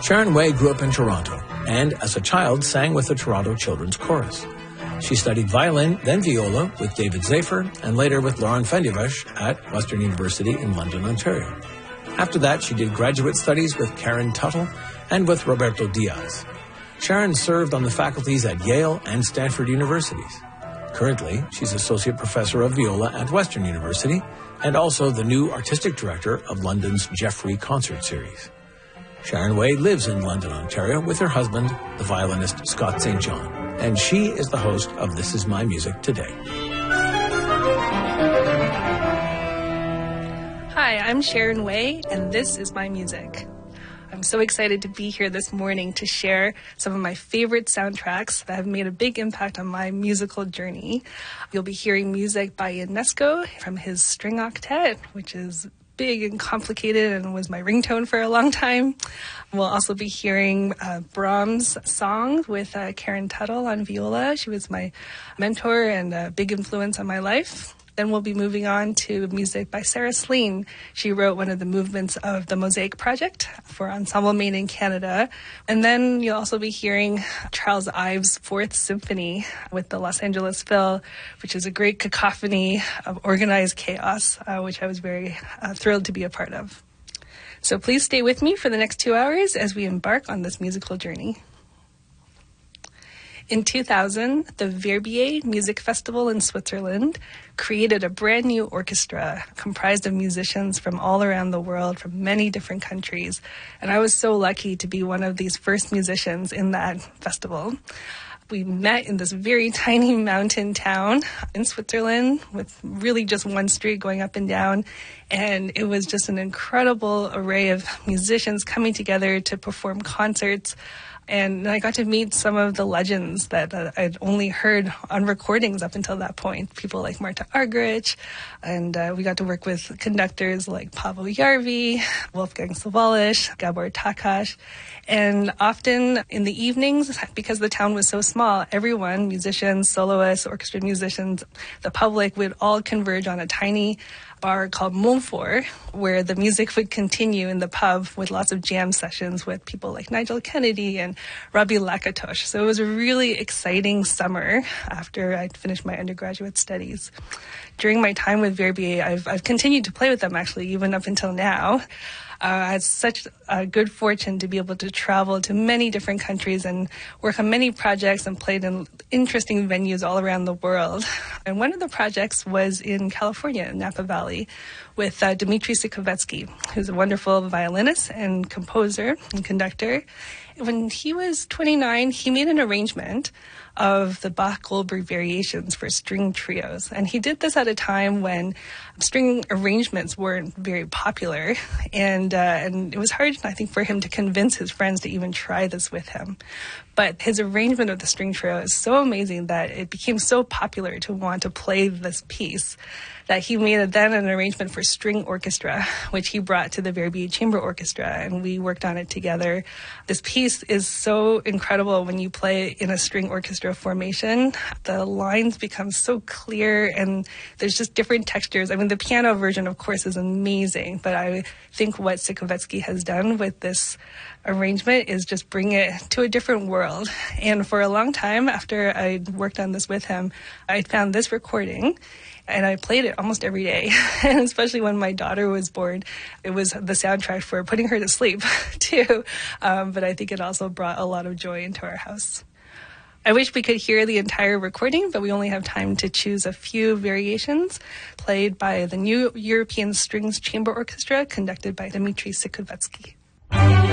Sharon Way grew up in Toronto and, as a child, sang with the Toronto Children's Chorus. She studied violin, then viola with David Zafer, and later with Lauren Fendivash at Western University in London, Ontario. After that, she did graduate studies with Karen Tuttle and with Roberto Diaz. Sharon served on the faculties at Yale and Stanford Universities. Currently, she's Associate Professor of Viola at Western University and also the new Artistic Director of London's Geoffrey Concert Series. Sharon Way lives in London, Ontario with her husband, the violinist Scott St. John, and she is the host of This Is My Music Today. Hi, I'm Sharon Way, and this is my music. I'm so excited to be here this morning to share some of my favorite soundtracks that have made a big impact on my musical journey. You'll be hearing music by Ionesco from his string octet, which is big and complicated and was my ringtone for a long time. We'll also be hearing Brahms' songs with Karen Tuttle on viola. She was my mentor and a big influence on my life. Then we'll be moving on to music by Sarah Slean. She wrote one of the movements of the Mosaic Project for Ensemble Maine in Canada. And then you'll also be hearing Charles Ives' Fourth Symphony with the Los Angeles Phil, which is a great cacophony of organized chaos, which I was very thrilled to be a part of. So please stay with me for the next 2 hours as we embark on this musical journey. In 2000, the Verbier Music Festival in Switzerland created a brand new orchestra comprised of musicians from all around the world, from many different countries. And I was so lucky to be one of these first musicians in that festival. We met in this very tiny mountain town in Switzerland with really just one street going up and down. And it was just an incredible array of musicians coming together to perform concerts. And I got to meet some of the legends that I'd only heard on recordings up until that point. People like Marta Argerich, and we got to work with conductors like Paavo Järvi, Wolfgang Sawallisch, Gabor Takács. And often in the evenings, because the town was so small, everyone, musicians, soloists, orchestra musicians, the public would all converge on a tiny bar called Montfort, where the music would continue in the pub with lots of jam sessions with people like Nigel Kennedy and Robbie Lakatosh. So it was a really exciting summer after I'd finished my undergraduate studies. During my time with Verbier, I've continued to play with them, actually, even up until now. I had such a good fortune to be able to travel to many different countries and work on many projects and played in interesting venues all around the world. And one of the projects was in California, in Napa Valley, with Dmitri Sikovetsky, who's a wonderful violinist and composer and conductor. When he was 29, he made an arrangement of the Bach-Goldberg variations for string trios. And he did this at a time when string arrangements weren't very popular. And it was hard, I think, for him to convince his friends to even try this with him. But his arrangement of the string trio is so amazing that it became so popular to want to play this piece that he made then an arrangement for string orchestra, which he brought to the Verbier Chamber Orchestra, and we worked on it together. This piece is so incredible when you play in a string orchestra formation. The lines become so clear, and there's just different textures. I mean, the piano version, of course, is amazing, but I think what Sikovetsky has done with this arrangement is just bring it to a different world. And for a long time, after I worked on this with him, I found this recording, and I played it almost every day. And especially when my daughter was born, it was the soundtrack for putting her to sleep, too. But I think it also brought a lot of joy into our house. I wish we could hear the entire recording, but we only have time to choose a few variations played by the New European Strings Chamber Orchestra, conducted by Dmitri Sikovetsky.